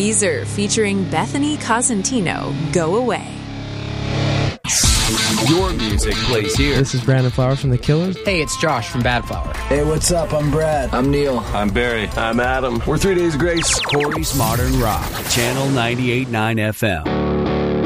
Weezer featuring Bethany Cosentino, Go Away. Your music plays here. This is Brandon Flowers from The Killers. Hey, it's Josh from Bad Flower. Hey, what's up? I'm Brad. I'm Neil. I'm Barry. I'm Adam. We're 3 Days Grace. Corey's Modern Rock, Channel 98.9 FM.